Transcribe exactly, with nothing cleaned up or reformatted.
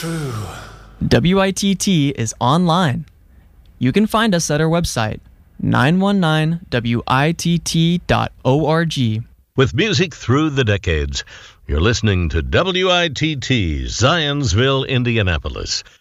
true. W I T T is online. You can find us at our website, nine one nine W I T T dot org. With music through the decades, you're listening to W I T T, Zionsville, Indianapolis.